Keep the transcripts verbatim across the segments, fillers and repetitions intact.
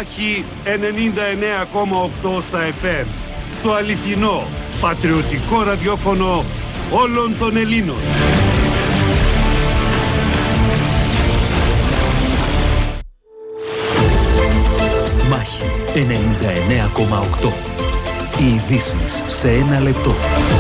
Μάχη ενενήντα εννέα κόμμα οκτώ στα εφ εμ. Το αληθινό, πατριωτικό ραδιόφωνο όλων των Ελλήνων. Μάχη ενενήντα εννέα κόμμα οκτώ. Οι ειδήσεις σε ένα λεπτό.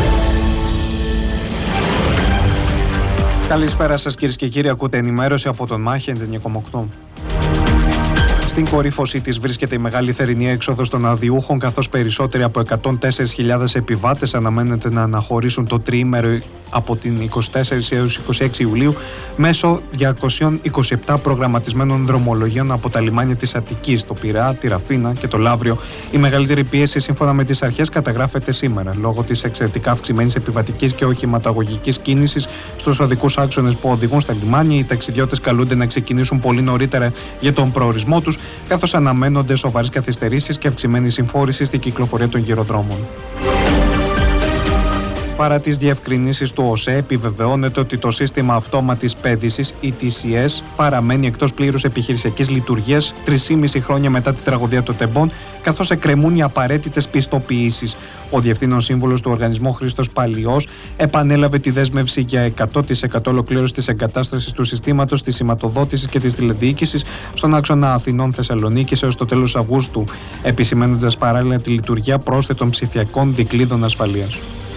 Καλησπέρα σας κυρίες και κύριοι, ακούτε ενημέρωση από τον Μάχη ενενήντα εννέα κόμμα οκτώ. Στην κορύφωσή της βρίσκεται η μεγάλη θερινή έξοδος των αδειούχων, καθώς περισσότεροι από εκατόν τέσσερις χιλιάδες επιβάτες αναμένεται να αναχωρήσουν το τριήμερο από την είκοσι τέσσερις έως είκοσι έξι Ιουλίου μέσω διακόσια είκοσι επτά προγραμματισμένων δρομολογίων από τα λιμάνια της Αττικής, το Πειραιά, τη Ραφίνα και το Λαύριο. Η μεγαλύτερη πίεση, σύμφωνα με τις αρχές, καταγράφεται σήμερα λόγω της εξαιρετικά αυξημένης επιβατικής και οχηματαγωγικής κίνησης στους οδικούς άξονες που οδηγούν στα λιμάνια. Οι ταξιδιώτες καλούνται να ξεκινήσουν πολύ νωρίτερα για τον προορισμό τους, καθώς αναμένονται σοβαρές καθυστερήσεις και αυξημένη συμφόρηση στην κυκλοφορία των γυροδρόμων. Παρά τις διευκρινήσεις του ΟΣΕ, επιβεβαιώνεται ότι το σύστημα αυτόματης πέδησης, ι τι σι ες, παραμένει εκτός πλήρους επιχειρησιακής λειτουργίας τρία και μισό χρόνια μετά τη τραγωδία των Τεμπών, καθώς εκκρεμούν οι απαραίτητες πιστοποιήσεις. Ο Διευθύνων Σύμβουλος του Οργανισμού, Χρήστος Παλιός, επανέλαβε τη δέσμευση για εκατό τοις εκατό ολοκλήρωση της εγκατάστασης του συστήματος της σηματοδότησης και της τηλεδιοίκησης στον άξονα Αθηνών-Θεσσαλονίκης έως το τέλος Αυγούστου, επισημαίνοντας παράλληλα τη λειτουργία πρόσθετων ψηφιακών δικλείδων ασφαλείας.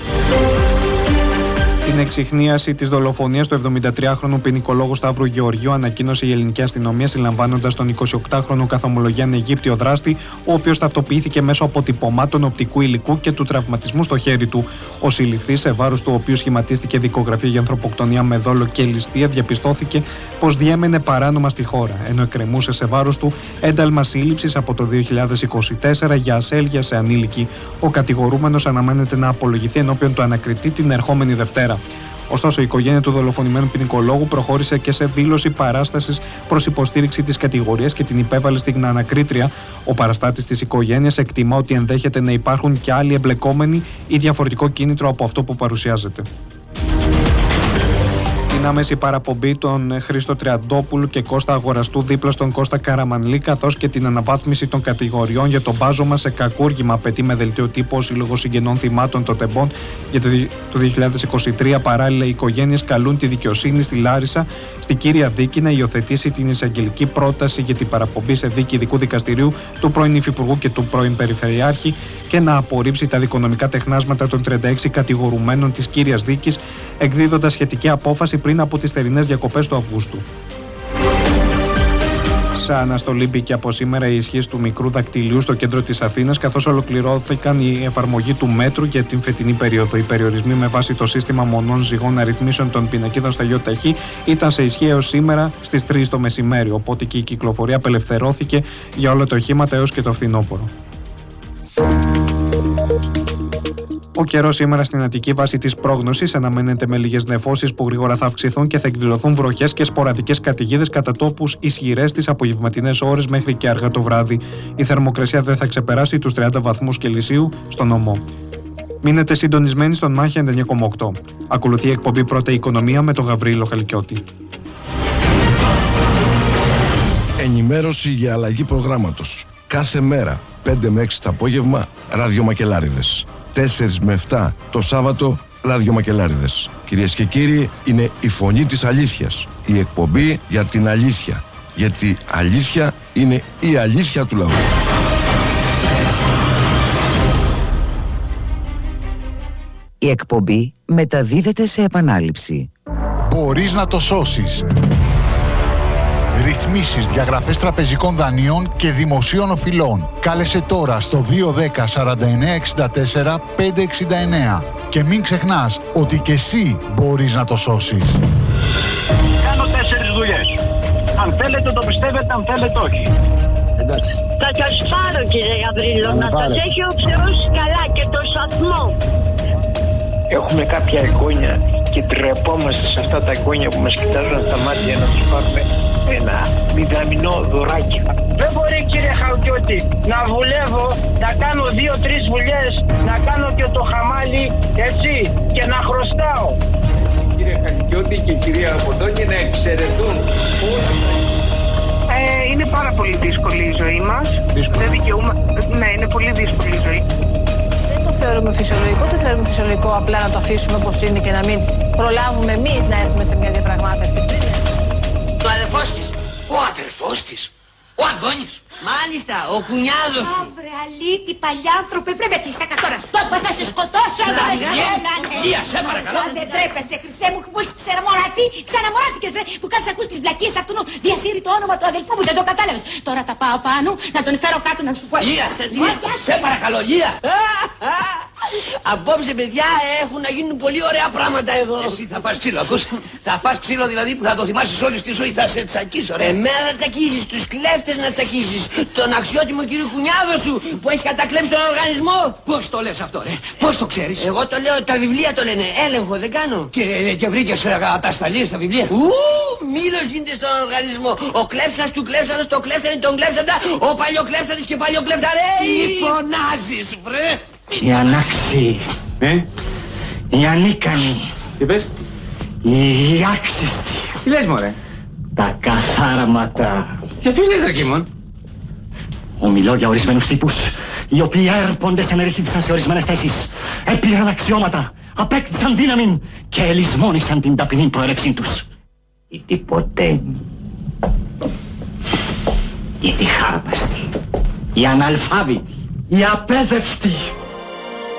Την εξιχνίαση της δολοφονίας του εβδομηντατριάχρονου ποινικολόγου Σταύρου Γεωργίου ανακοίνωσε η ελληνική αστυνομία, συλλαμβάνοντας τον εικοσιοκτάχρονο καθομολογιαν Αιγύπτιο δράστη, ο οποίος ταυτοποιήθηκε μέσω αποτυπωμάτων οπτικού υλικού και του τραυματισμού στο χέρι του. Ο συλληφθής, σε βάρος του οποίου σχηματίστηκε δικογραφία για ανθρωποκτονία με δόλο και ληστεία, διαπιστώθηκε πως διέμενε παράνομα στη χώρα, ενώ εκκρεμούσε σε βάρος του ένταλμα σύλληψης από το δύο χιλιάδες είκοσι τέσσερα για ασέλγεια σε ανήλικη. Ο κατηγορούμενος αναμένεται να απολογηθεί ενώπιον του ανακριτή την ερχόμενη Δευτέρα. Ωστόσο, η οικογένεια του δολοφονημένου ποινικολόγου προχώρησε και σε δήλωση παράστασης προς υποστήριξη της κατηγορίας και την υπέβαλε στην ανακρίτρια. Ο παραστάτης της οικογένειας εκτιμά ότι ενδέχεται να υπάρχουν και άλλοι εμπλεκόμενοι ή διαφορετικό κίνητρο από αυτό που παρουσιάζεται. Την άμεση παραπομπή των Χρήστο Τριαντόπουλου και Κώστα Αγοραστού δίπλα στον Κώστα Καραμανλή, καθώς και την αναβάθμιση των κατηγοριών για το μπάζωμα σε κακούργημα, απαιτεί με δελτίο τύπου ο Σύλλογος Συγγενών Θυμάτων των Τεμπών για το δύο χιλιάδες είκοσι τρία. Παράλληλα, οι οικογένειες καλούν τη δικαιοσύνη στη Λάρισα, στη κύρια δίκη, να υιοθετήσει την εισαγγελική πρόταση για την παραπομπή σε δίκη ειδικού δικαστηρίου του πρώην Υφυπουργού και του πρώην Περιφερειάρχη και να απορρίψει τα δικονομικά τεχνάσματα των τριάντα έξι κατηγορουμένων της κύριας δίκης, εκδίδοντας σχετική απόφαση πριν από τις θερινές διακοπές του Αυγούστου. Σαν αναστολή μπήκε από σήμερα η ισχύς του μικρού δακτυλίου στο κέντρο της Αθήνας, καθώς ολοκληρώθηκαν η εφαρμογή του μέτρου για την φετινή περίοδο. Οι περιορισμοί με βάση το σύστημα μονών ζυγών αριθμίσεων των πινακίδων στα ΙΟΤΑΧΗ ήταν σε ισχύ έως σήμερα στις τρεις το μεσημέρι, οπότε και η κυκλοφορία απελευθερώθηκε για όλα τα οχήματα έως και το φθινόπωρο. Ο καιρός σήμερα στην Αττική, βάσει της πρόγνωσης, αναμένεται με λίγες νεφώσεις που γρήγορα θα αυξηθούν και θα εκδηλωθούν βροχές και σποραδικές καταιγίδες κατά τόπους ισχυρές τις απογευματινές ώρες μέχρι και αργά το βράδυ. Η θερμοκρασία δεν θα ξεπεράσει τους τριάντα βαθμούς Κελσίου στον νομό. Μείνετε συντονισμένοι στον Μάχη ενενήντα εννέα κόμμα οκτώ. Ακολουθεί η εκπομπή Πρώτα Οικονομία με τον Γαβρίλο Χαλκιώτη. Ενημέρωση για αλλαγή προγράμματος. Κάθε μέρα, πέντε με έξι το απόγευμα, ραδιομακελάριδες. τέσσερα με επτά το Σάββατο, ραδιομακελάριδες. Κυρίες και κύριοι, είναι η φωνή της αλήθειας. Η εκπομπή για την αλήθεια. Γιατί αλήθεια είναι η αλήθεια του λαού. Η εκπομπή μεταδίδεται σε επανάληψη. Μπορείς να το σώσεις. Ρυθμίσεις, διαγραφές τραπεζικών δανείων και δημοσίων οφειλών. Κάλεσε τώρα στο δύο ένα μηδέν σαράντα εννέα εξήντα τέσσερα πεντακόσια εξήντα εννέα και μην ξεχνάς ότι και εσύ μπορείς να το σώσεις. Κάνω τέσσερις δουλειές. Αν θέλετε το πιστεύετε, αν θέλετε όχι. Εντάξει. Θα σας πάρω, κύριε Γαβρίλο, να σας έχει ο Θεός καλά και το σταθμό. Έχουμε κάποια εγγόνια και τρεπόμαστε σε αυτά τα εγγόνια που μας κοιτάζουν στα μάτια να τους πάρουμε ένα μηδαμινό δωράκι. Δεν μπορεί, κύριε Χαλκιώτη, να βουλεύω, να κάνω δύο-τρεις βουλιές, να κάνω και το χαμάλι, έτσι, και να χρωστάω. Κύριε Χαλκιώτη και κυρία Αποδόνη να εξαιρετούν όλα. Ε, είναι πάρα πολύ δύσκολο. δύσκολη η ζωή μας. Δεν δικαιούμε... Ναι, είναι πολύ δύσκολη η ζωή. Δεν το θεωρούμε φυσιολογικό, το θεωρούμε φυσιολογικό απλά να το αφήσουμε όπως είναι και να μην προλάβουμε εμείς να έρθουμε σε μια διαπραγμάτευση. Ο αδερφός της. Ο αδερφός της. Ο Αντώνης. Μάλιστα, ο κουνιάδος σου. Αύρε αλήτη, παλιάνθρωπε, πρέπει να έχεις τα κατόρας. Τότε θα σε σκοτώσω εδώ εσένα. Γεια, σε παρακαλώ. Αν δεν τρέπεσαι, χρυσέ μου, που έχεις ξαναμοραθεί, ξαναμοράθηκες, βρε, που κάνεις ακούς τις βλακίες αυτού, διασύρει το όνομα του αδελφού μου, δεν το κατάλαβες. Τώρα θα πάω πάνω, να τον φέρω κάτω να σου πω. Γεια, σε παρακαλώ, Γεια. Απόψε, παιδιά, έχουν να γίνουν πολύ ωραία πράγματα εδώ. Εσύ θα φας ξύλο, ακούς. Θα φας ξύλο δηλαδή που θα το θυμάσεις όλη τη ζωή, θα σε τσακίσω, ρε. Εμένα να τσακίσεις, τους κλέφτες να τσακίσεις. Τον αξιότιμο κύριο κουνιάδο σου που έχει κατακλέψει τον οργανισμό. Πώς το λες αυτό, ρε, πώς το ξέρεις? Εγώ το λέω, τα βιβλία το λένε, έλεγχο δεν κάνω. Και, και βρήκες ατασταλίες στα βιβλία. Ου, μήλος γίνεται στον οργανισμό. Ο κλέψας του κλέψανος, το κλέψανε, τον κλέψαντα. Ο παλιοκλέψανος και παλιοκλέφταρε. Τι φωνάζεις, βρε? Οι ανάξιοι, ε? Οι ανίκανοι. Τι πες? Οι άξιστοι. Τι λες, μωρέ? Τα καθάρματα. Και ποιους λες, ρε Κίμων? Ομιλώ για ορισμένους τύπους, οι οποίοι έρπονται σε μερίδισαν σε ορισμένες θέσεις, έπειραν αξιώματα, απέκτησαν δύναμη και ελισμόνησαν την ταπεινή προέλευσή τους. Οι τυποτέμοι, οι τυχάρπαστοι, οι αναλφάβητοι, οι απέδευτοι.